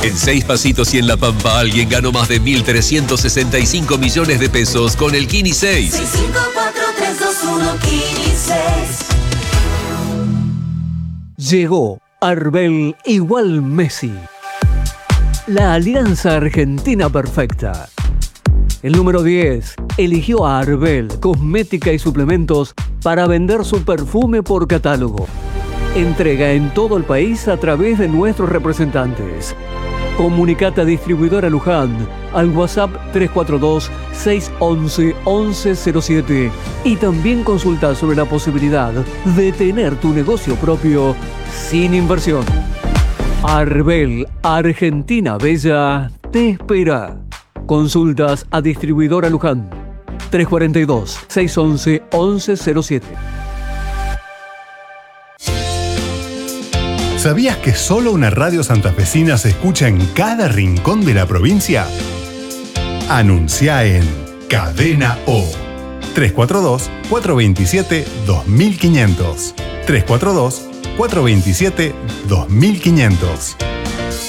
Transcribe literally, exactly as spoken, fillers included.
En Seis Pasitos y en La Pampa alguien ganó más de mil trescientos sesenta y cinco millones de pesos con el Kini seis. seis cinco cuatro tres dos uno Kini seis. Llegó Arbel igual Messi. La alianza argentina perfecta. El número diez eligió a Arbel Cosmética y Suplementos para vender su perfume por catálogo. Entrega en todo el país a través de nuestros representantes. Comunicate a Distribuidora Luján al WhatsApp tres cuatro dos, seis uno uno, uno uno cero siete y también consulta sobre la posibilidad de tener tu negocio propio sin inversión. Arbel, Argentina Bella, te espera. Consultas a Distribuidora Luján tres cuatro dos, seis uno uno, uno uno cero siete. ¿Sabías que solo una radio santafesina se escucha en cada rincón de la provincia? Anuncia en Cadena O. tres cuatro dos, cuatro dos siete, dos mil quinientos. tres cuatro dos, cuatro dos siete, dos mil quinientos.